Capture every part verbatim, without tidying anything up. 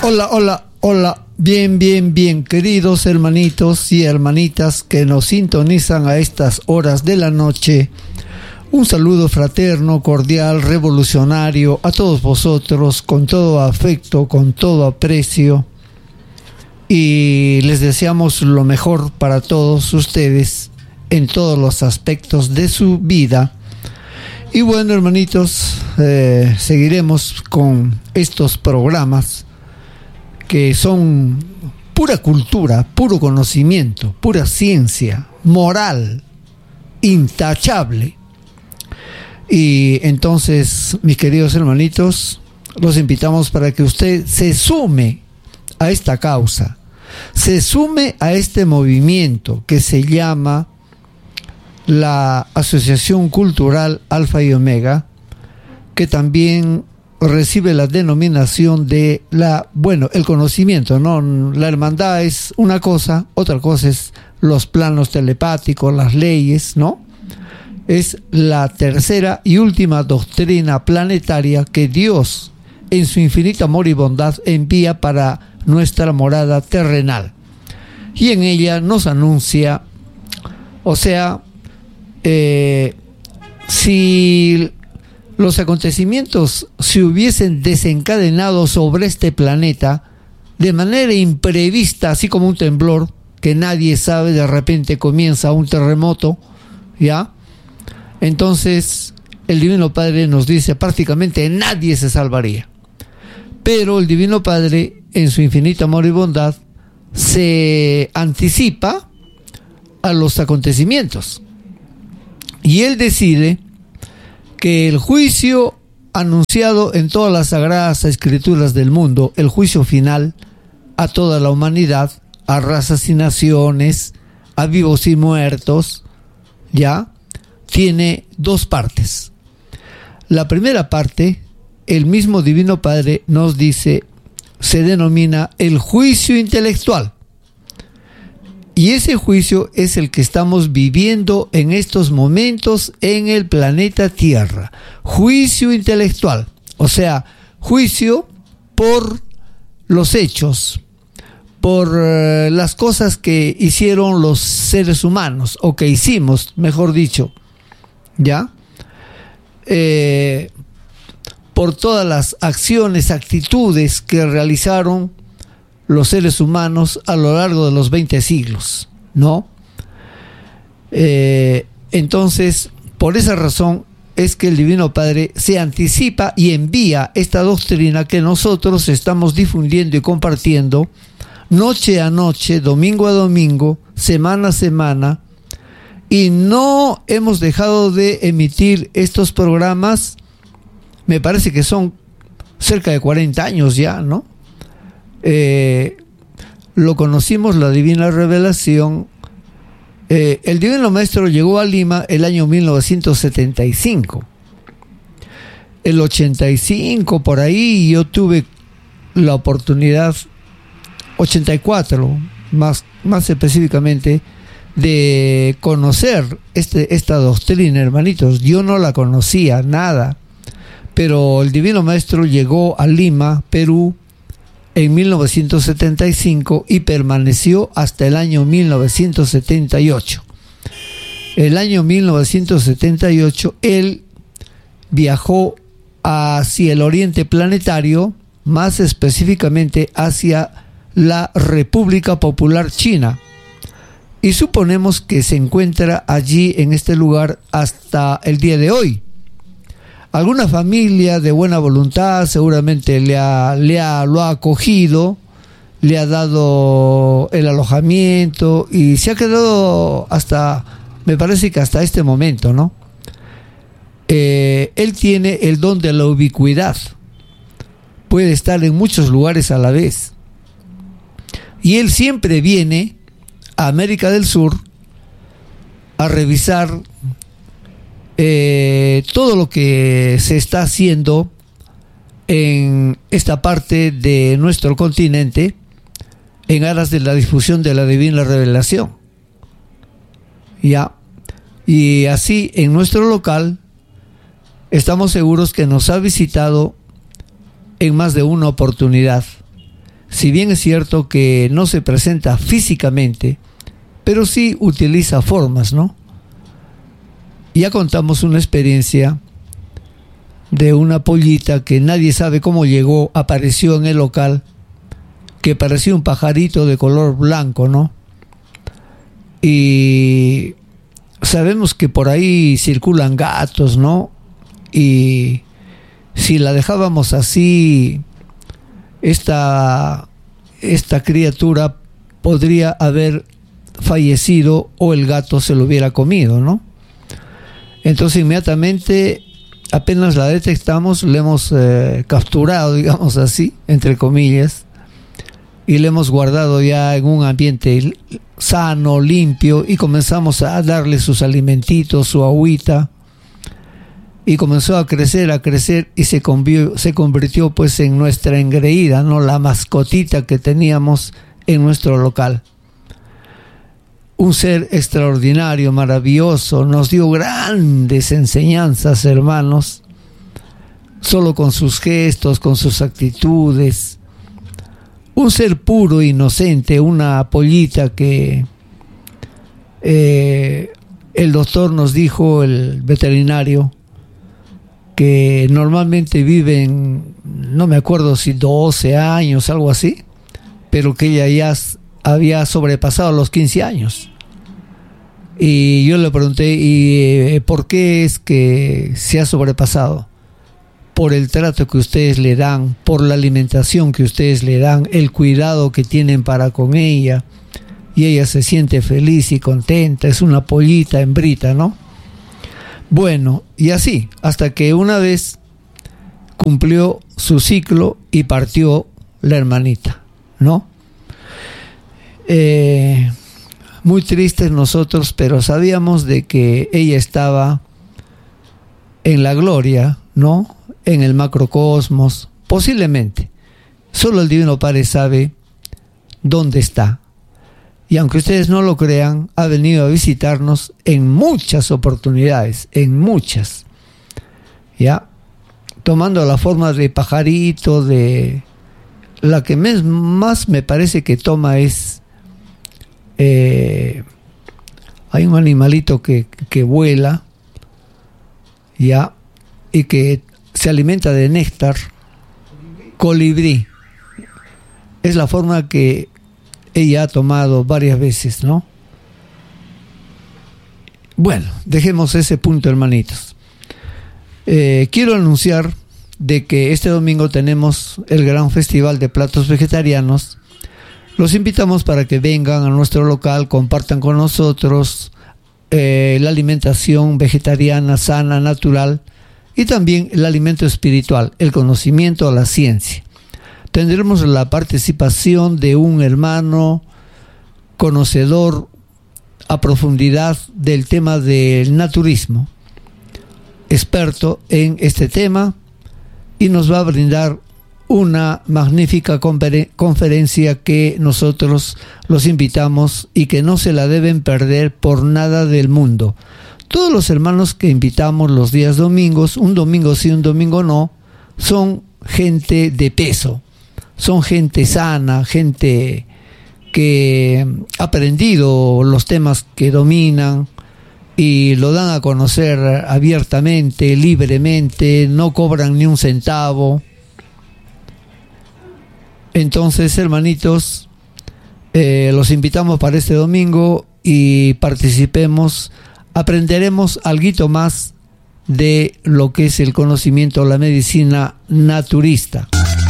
Hola, hola, hola. Bien, bien, bien, queridos hermanitos y hermanitas que nos sintonizan a estas horas de la noche. Un saludo fraterno, cordial, revolucionario a todos vosotros, con todo afecto, con todo aprecio. Y les deseamos lo mejor para todos ustedes en todos los aspectos de su vida. Y bueno, hermanitos, eh, seguiremos con estos programas que son pura cultura, puro conocimiento, pura ciencia, moral, intachable. Y entonces, mis queridos hermanitos, los invitamos para que usted se sume a esta causa, se sume a este movimiento que se llama la Asociación Cultural Alfa y Omega, que también recibe la denominación de la, bueno, el conocimiento, ¿no? La hermandad es una cosa, otra cosa es los planos telepáticos, las leyes, ¿no? Es la tercera y última doctrina planetaria que Dios, en su infinito amor y bondad, envía para nuestra morada terrenal. Y en ella nos anuncia, o sea, eh, si los acontecimientos se hubiesen desencadenado sobre este planeta de manera imprevista, así como un temblor que nadie sabe, de repente comienza un terremoto, ¿ya? Entonces el Divino Padre nos dice prácticamente nadie se salvaría. Pero el Divino Padre, en su infinito amor y bondad, se anticipa a los acontecimientos. Y Él decide que el juicio anunciado en todas las sagradas escrituras del mundo, el juicio final a toda la humanidad, a razas y naciones, a vivos y muertos, ya, tiene dos partes. La primera parte, el mismo Divino Padre nos dice, se denomina el juicio intelectual. Y ese juicio es el que estamos viviendo en estos momentos en el planeta Tierra. Juicio intelectual, o sea, juicio por los hechos, por uh, las cosas que hicieron los seres humanos, o que hicimos, mejor dicho, ¿ya? Eh, por todas las acciones, actitudes que realizaron los seres humanos a lo largo de los veinte siglos, ¿no? Eh, entonces, por esa razón es que el Divino Padre se anticipa y envía esta doctrina que nosotros estamos difundiendo y compartiendo noche a noche, domingo a domingo, semana a semana, y no hemos dejado de emitir estos programas, me parece que son cerca de cuarenta años ya, ¿no? Eh, lo conocimos, la Divina Revelación. Eh, el Divino Maestro llegó a Lima el año mil novecientos setenta y cinco. El ochenta y cinco, por ahí, yo tuve la oportunidad, ochenta y cuatro, más, más específicamente, de conocer este, esta doctrina, hermanitos. Yo no la conocía, nada. Pero el Divino Maestro llegó a Lima, Perú, en mil novecientos setenta y cinco y permaneció hasta el año mil novecientos setenta y ocho. El año mil novecientos setenta y ocho él viajó hacia el oriente planetario, más específicamente hacia la República Popular China, y suponemos que se encuentra allí en este lugar hasta el día de hoy. Alguna familia de buena voluntad seguramente le ha, le ha, lo ha acogido, le ha dado el alojamiento y se ha quedado hasta, me parece que hasta este momento, ¿no? Eh, él tiene el don de la ubicuidad, puede estar en muchos lugares a la vez. Y él siempre viene a América del Sur a revisar Eh, todo lo que se está haciendo en esta parte de nuestro continente en aras de la difusión de la Divina Revelación, ya. Y así en nuestro local estamos seguros que nos ha visitado en más de una oportunidad si bien es cierto que no se presenta físicamente, pero sí utiliza formas, ¿no? Ya contamos una experiencia de una pollita que nadie sabe cómo llegó, apareció en el local, que parecía un pajarito de color blanco, ¿no? Y sabemos que por ahí circulan gatos, ¿no? Y si la dejábamos así, esta, esta criatura podría haber fallecido o el gato se lo hubiera comido, ¿no? Entonces inmediatamente, apenas la detectamos, la hemos eh, capturado, digamos así, entre comillas, y la hemos guardado ya en un ambiente sano, limpio, y comenzamos a darle sus alimentitos, su agüita, y comenzó a crecer, a crecer, y se convirtió, se convirtió pues en nuestra engreída, ¿no? La mascotita que teníamos en nuestro local. Un ser extraordinario, maravilloso, nos dio grandes enseñanzas, hermanos, solo con sus gestos, con sus actitudes. Un ser puro, inocente, una pollita que eh, el doctor nos dijo, el veterinario, que normalmente viven, no me acuerdo si doce años, algo así, pero que ella ya había sobrepasado los quince años. Y yo le pregunté, ¿y por qué es que se ha sobrepasado? Por el trato que ustedes le dan, por la alimentación que ustedes le dan, el cuidado que tienen para con ella, y ella se siente feliz y contenta, es una pollita hembrita, ¿no? Bueno, y así, hasta que una vez cumplió su ciclo y partió la hermanita, ¿no? Eh, muy tristes nosotros, pero sabíamos de que ella estaba en la gloria, ¿no? En el macrocosmos, posiblemente. Solo el Divino Padre sabe dónde está. Y aunque ustedes no lo crean, ha venido a visitarnos en muchas oportunidades, en muchas. ¿Ya? Tomando la forma de pajarito, de... La que más me parece que toma es... Eh, hay un animalito que, que vuela, ¿ya? Y que se alimenta de néctar. Colibrí. Es la forma que ella ha tomado varias veces, ¿no? Bueno, dejemos ese punto, hermanitos. Eh, quiero anunciar de que este domingo tenemos el gran festival de platos vegetarianos. Los invitamos para que vengan a nuestro local, compartan con nosotros eh, la alimentación vegetariana, sana, natural, y también el alimento espiritual, el conocimiento, la ciencia. Tendremos la participación de un hermano conocedor a profundidad del tema del naturismo, experto en este tema, y nos va a brindar una magnífica confer- conferencia que nosotros los invitamos y que no se la deben perder por nada del mundo. Todos los hermanos que invitamos los días domingos, un domingo sí, un domingo no, son gente de peso, son gente sana, gente que ha aprendido los temas que dominan y lo dan a conocer abiertamente, libremente, no cobran ni un centavo. Entonces, hermanitos, eh, los invitamos para este domingo y participemos, aprenderemos algo más de lo que es el conocimiento, la medicina naturista.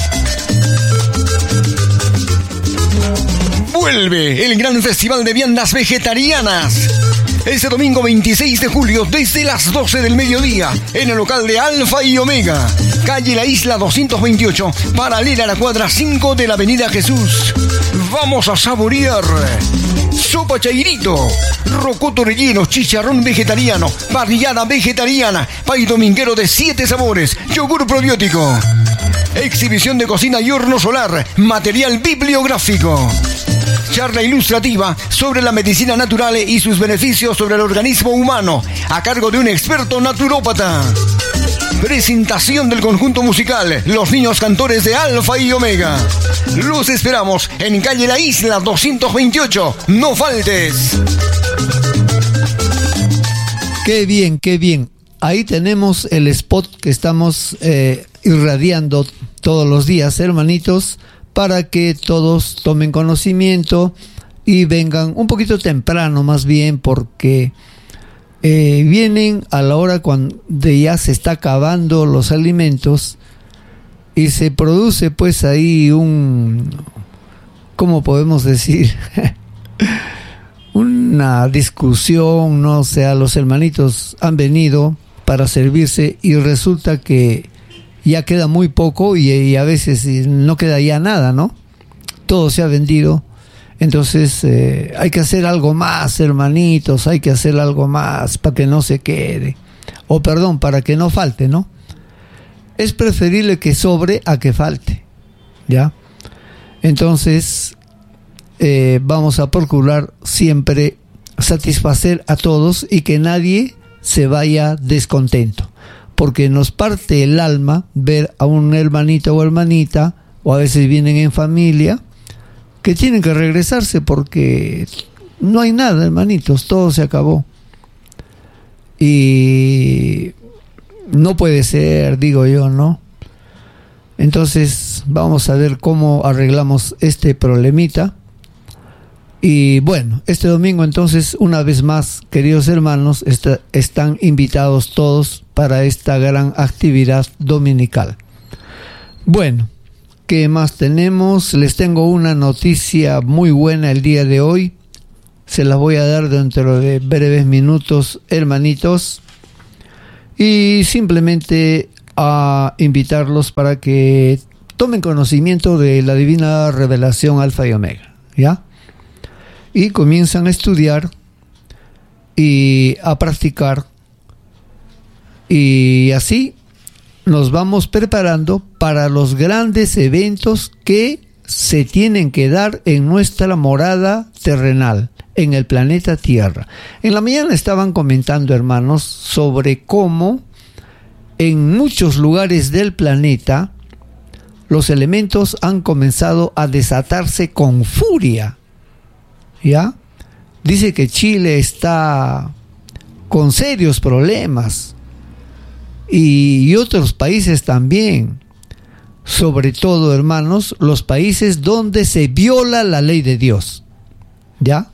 Vuelve el gran festival de viandas vegetarianas. Este domingo veintiséis de julio, desde las doce del mediodía, en el local de Alfa y Omega, calle La Isla doscientos veintiocho, paralela a la cuadra cinco de la avenida Jesús. Vamos a saborear sopa chairito, rocoto relleno, chicharrón vegetariano, parrillada vegetariana, pay dominguero de siete sabores, yogur probiótico, exhibición de cocina y horno solar, material bibliográfico, charla ilustrativa sobre la medicina natural y sus beneficios sobre el organismo humano, a cargo de un experto naturópata. Presentación del conjunto musical Los Niños Cantores de Alfa y Omega. Los esperamos en calle La Isla doscientos veintiocho. No faltes. Qué bien, qué bien. Ahí tenemos el spot que estamos eh, irradiando todos los días, hermanitos, para que todos tomen conocimiento y vengan un poquito temprano más bien, porque eh, vienen a la hora cuando ya se está acabando los alimentos y se produce pues ahí un, ¿cómo podemos decir? Una discusión, no o sea, los hermanitos han venido para servirse y resulta que ya queda muy poco y, y a veces no queda ya nada, ¿no? Todo se ha vendido. Entonces eh, hay que hacer algo más, hermanitos, hay que hacer algo más para que no se quede. O perdón, para que no falte, ¿no? Es preferible que sobre a que falte, ¿ya? Entonces eh, vamos a procurar siempre satisfacer a todos y que nadie se vaya descontento, porque nos parte el alma ver a un hermanito o hermanita, o a veces vienen en familia, que tienen que regresarse porque no hay nada, hermanitos, todo se acabó. Y no puede ser, digo yo, ¿no? Entonces vamos a ver cómo arreglamos este problemita. Y bueno, este domingo entonces, una vez más, queridos hermanos, está, están invitados todos para esta gran actividad dominical. Bueno, ¿qué más tenemos? Les tengo una noticia muy buena el día de hoy. Se las voy a dar dentro de breves minutos, hermanitos. Y simplemente a invitarlos para que tomen conocimiento de la divina revelación Alfa y Omega, ¿ya? Y comienzan a estudiar y a practicar, y así nos vamos preparando para los grandes eventos que se tienen que dar en nuestra morada terrenal, en el planeta Tierra. En la mañana estaban comentando, hermanos, sobre cómo en muchos lugares del planeta los elementos han comenzado a desatarse con furia, ¿ya? Dice que Chile está con serios problemas y, y otros países también, sobre todo, hermanos, los países donde se viola la ley de Dios, ¿ya?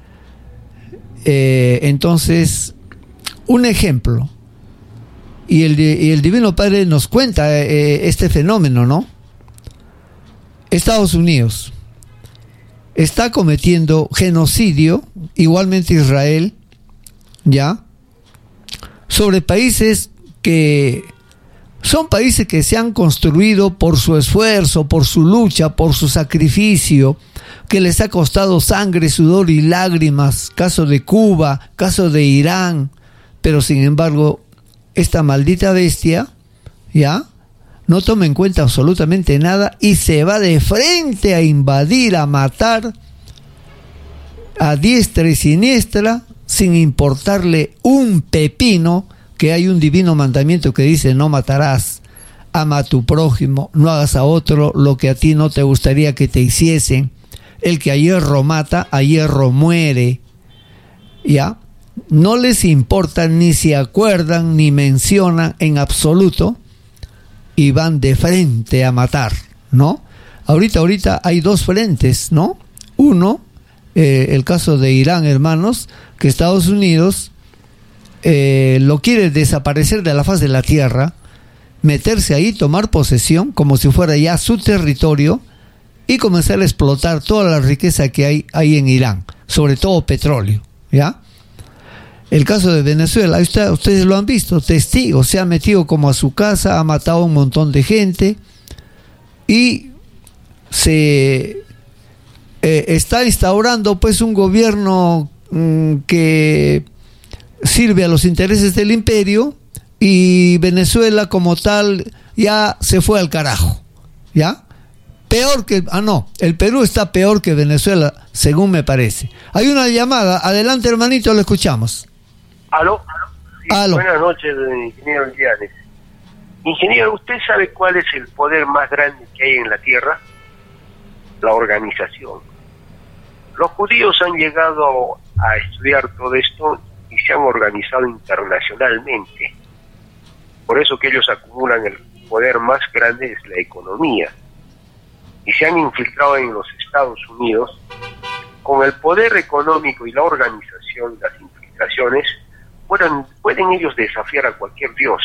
Eh, entonces, un ejemplo, y el, y el Divino Padre nos cuenta eh, este fenómeno, ¿no? Estados Unidos está cometiendo genocidio, igualmente Israel, ¿ya? Sobre países que son países que se han construido por su esfuerzo, por su lucha, por su sacrificio, que les ha costado sangre, sudor y lágrimas, caso de Cuba, caso de Irán, pero sin embargo, esta maldita bestia, ¿ya?, no toma en cuenta absolutamente nada y se va de frente a invadir, a matar a diestra y siniestra, sin importarle un pepino, que hay un divino mandamiento que dice: no matarás, ama a tu prójimo, no hagas a otro lo que a ti no te gustaría que te hiciesen. El que a hierro mata, a hierro muere. ¿Ya? No les importa, ni se acuerdan, ni mencionan en absoluto, y van de frente a matar, ¿no? Ahorita, ahorita hay dos frentes, ¿no? Uno, eh, el caso de Irán, hermanos, que Estados Unidos eh, lo quiere desaparecer de la faz de la tierra, meterse ahí, tomar posesión como si fuera ya su territorio y comenzar a explotar toda la riqueza que hay ahí en Irán, sobre todo petróleo, ¿ya? El caso de Venezuela, usted, ustedes lo han visto, testigos, se ha metido como a su casa, ha matado a un montón de gente y se eh, está instaurando pues un gobierno mmm, que sirve a los intereses del imperio, y Venezuela como tal ya se fue al carajo, ¿ya? Peor que... Ah, no, el Perú está peor que Venezuela, según me parece. Hay una llamada, adelante, hermanito, lo escuchamos. ¿Aló? Sí, Aló. Buenas noches, ingeniero Lianes. Ingeniero, ¿usted sabe cuál es el poder más grande que hay en la tierra? La organización. Los judíos han llegado a estudiar todo esto y se han organizado internacionalmente. Por eso que ellos acumulan el poder más grande, es la economía. Y se han infiltrado en los Estados Unidos. Con el poder económico y la organización, las infiltraciones, pueden, pueden ellos desafiar a cualquier dios.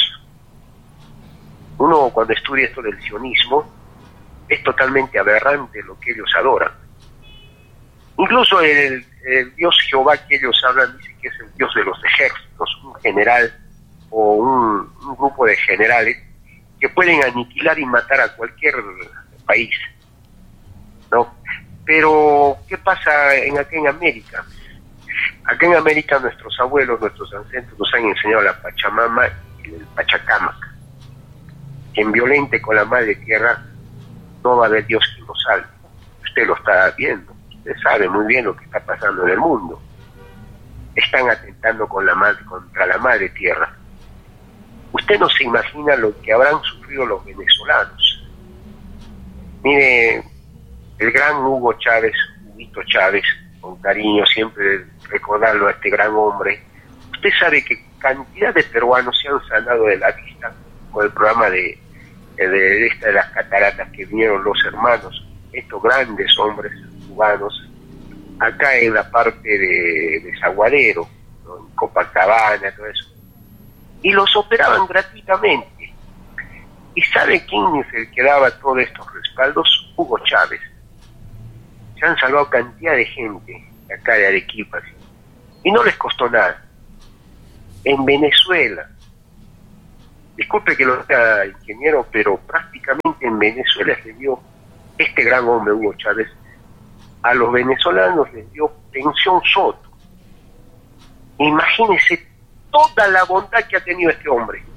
Uno, cuando estudia esto del sionismo, es totalmente aberrante lo que ellos adoran. Incluso el, el dios Jehová que ellos hablan dice que es el dios de los ejércitos, un general o un, un grupo de generales que pueden aniquilar y matar a cualquier país, ¿no? Pero, ¿qué pasa en acá en América? Acá en América nuestros abuelos, nuestros ancestros nos han enseñado la Pachamama y el Pachacamac. Quien violente con la madre tierra, no va a haber Dios que nos salve. Usted lo está viendo, usted sabe muy bien lo que está pasando en el mundo. Están atentando con la madre, contra la madre tierra. Usted no se imagina lo que habrán sufrido los venezolanos. Mire, el gran Hugo Chávez, Huguito Chávez, con cariño siempre recordarlo a este gran hombre. Usted sabe que cantidad de peruanos se han sanado de la vista con el programa de, de, de, esta, de las cataratas que vinieron los hermanos, estos grandes hombres cubanos, acá en la parte de, de Zaguadero, ¿no? En Copacabana, todo eso. Y los operaban gratuitamente. ¿Y sabe quién es el que daba todos estos respaldos? Hugo Chávez. Se han salvado cantidad de gente acá de Arequipa, ¿sí? Y no les costó nada. En Venezuela, disculpe que lo diga, ingeniero, pero prácticamente en Venezuela se dio este gran hombre, Hugo Chávez, a los venezolanos les dio pensión Soto. Imagínese toda la bondad que ha tenido este hombre.